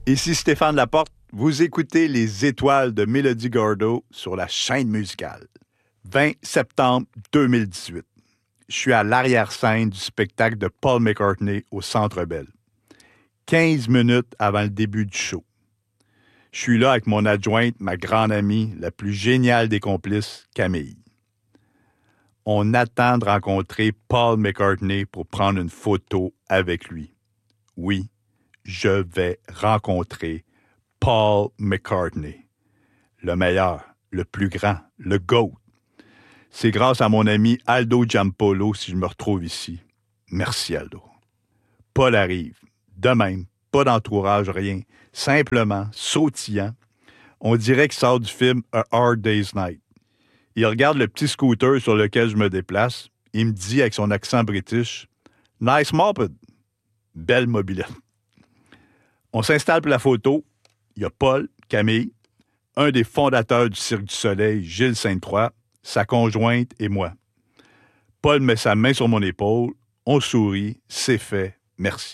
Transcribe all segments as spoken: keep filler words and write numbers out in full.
Ici Stéphane Laporte, vous écoutez Les Étoiles de Mélodie Gardot sur la chaîne musicale. vingt septembre deux mille dix-huit. Je suis à l'arrière-scène du spectacle de Paul McCartney au Centre Bell. quinze minutes avant le début du show. Je suis là avec mon adjointe, ma grande amie, la plus géniale des complices, Camille. On attend de rencontrer Paul McCartney pour prendre une photo avec lui. Oui, je vais rencontrer Paul McCartney. Le meilleur, le plus grand, le GOAT. C'est grâce à mon ami Aldo Giampolo si je me retrouve ici. Merci, Aldo. Paul arrive. De même, pas d'entourage, rien. Simplement, sautillant. On dirait qu'il sort du film A Hard Day's Night. Il regarde le petit scooter sur lequel je me déplace. Il me dit avec son accent british, « Nice moped. » Belle mobilette. On s'installe pour la photo. Il y a Paul, Camille, un des fondateurs du Cirque du Soleil, Gilles Sainte-Croix, sa conjointe et moi. Paul met sa main sur mon épaule. On sourit. C'est fait. Merci.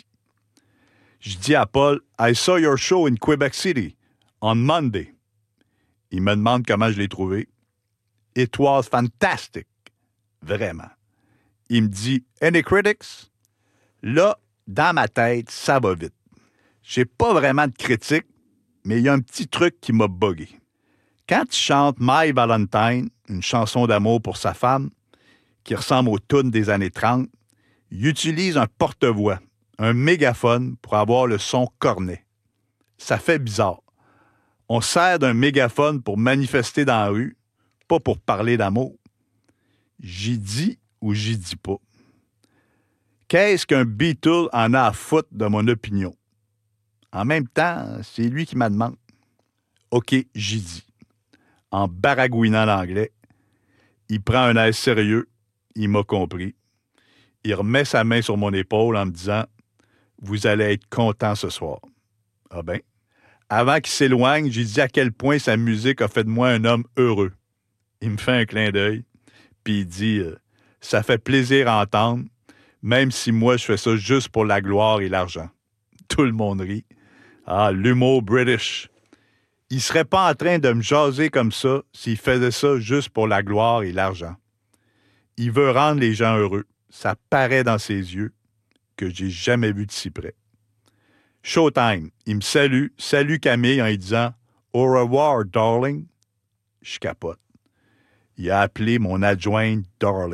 Je dis à Paul, « I saw your show in Quebec City on Monday. » Il me demande comment je l'ai trouvé. « It was fantastic. » Vraiment. Il me dit, « Any critics? » Là, dans ma tête, ça va vite. J'ai pas vraiment de critique, mais il y a un petit truc qui m'a buggé. Quand il chante My Valentine, une chanson d'amour pour sa femme, qui ressemble aux tunes des années trente, il utilise un porte-voix, un mégaphone pour avoir le son cornet. Ça fait bizarre. On sert d'un mégaphone pour manifester dans la rue, pas pour parler d'amour. J'y dis ou j'y dis pas. Qu'est-ce qu'un Beatle en a à foutre de mon opinion? En même temps, c'est lui qui m'a demandé. OK, j'y dis. En baragouinant l'anglais, il prend un air sérieux, il m'a compris. Il remet sa main sur mon épaule en me disant « Vous allez être content ce soir. » Ah ben. Avant qu'il s'éloigne, j'ai dit à quel point sa musique a fait de moi un homme heureux. Il me fait un clin d'œil, puis il dit « Ça fait plaisir à entendre, même si moi je fais ça juste pour la gloire et l'argent. » Tout le monde rit. Ah, l'humour british. Il serait pas en train de me jaser comme ça s'il faisait ça juste pour la gloire et l'argent. Il veut rendre les gens heureux. Ça paraît dans ses yeux que j'ai jamais vu de si près. Showtime. Il me salue. Salut Camille en lui disant « Au revoir, darling. » Je capote. Il a appelé mon adjointe « darling ».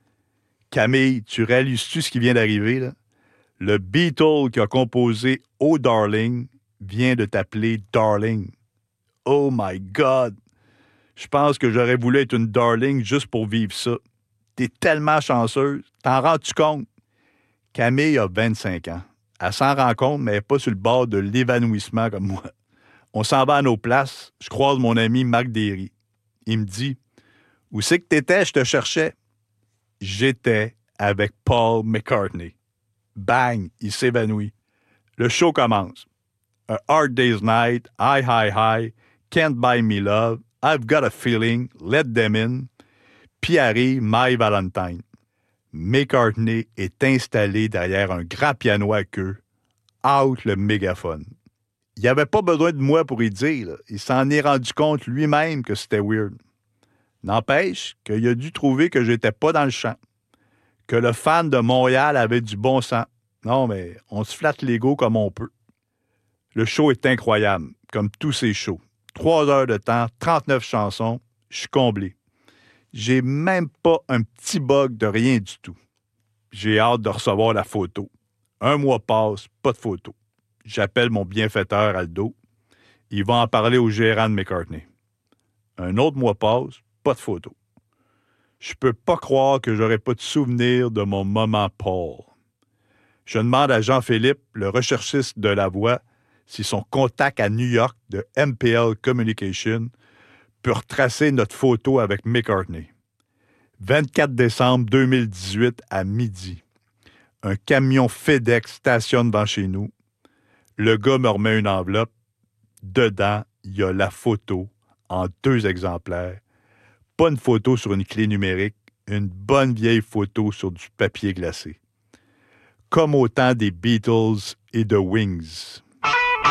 Camille, tu réalises-tu ce qui vient d'arriver, là? Le Beatle qui a composé « Oh Darling » vient de t'appeler « Darling ». Oh my God! Je pense que j'aurais voulu être une darling juste pour vivre ça. T'es tellement chanceuse. T'en rends-tu compte? Camille a vingt-cinq ans. Elle s'en rend compte, mais elle n'est pas sur le bord de l'évanouissement comme moi. On s'en va à nos places. Je croise mon ami Marc Derry. Il me dit « Où c'est que t'étais? Je te cherchais. » J'étais avec Paul McCartney. Bang! Il s'évanouit. Le show commence. A Hard Day's Night, High, High, High, Can't Buy Me Love, I've Got a Feeling, Let Them In. Puis arrive My Valentine. McCartney est installé derrière un grand piano à queue. Out le mégaphone. Il n'avait pas besoin de moi pour y dire. Là. Il s'en est rendu compte lui-même que c'était weird. N'empêche qu'il a dû trouver que j'étais pas dans le champ. Que le fan de Montréal avait du bon sens. Non, mais on se flatte l'ego comme on peut. Le show est incroyable, comme tous ces shows. Trois heures de temps, trente-neuf chansons, je suis comblé. J'ai même pas un petit bug de rien du tout. J'ai hâte de recevoir la photo. Un mois passe, pas de photo. J'appelle mon bienfaiteur Aldo. Il va en parler au gérant de McCartney. Un autre mois passe, pas de photo. Je peux pas croire que j'aurais pas de souvenir de mon moment Paul. Je demande à Jean-Philippe, le recherchiste de la voix, si son contact à New York de M P L Communication peut retracer notre photo avec McCartney. vingt-quatre décembre deux mille dix-huit à midi. Un camion FedEx stationne devant chez nous. Le gars me remet une enveloppe. Dedans, il y a la photo en deux exemplaires. Pas une photo sur une clé numérique, une bonne vieille photo sur du papier glacé. Comme au temps des Beatles et de Wings.